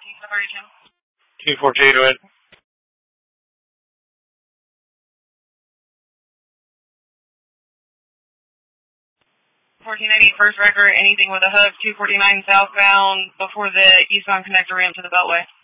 coverage him. 242 to it. 1480 first record, anything with a hub, 249 southbound before the eastbound connector ramp to the Beltway.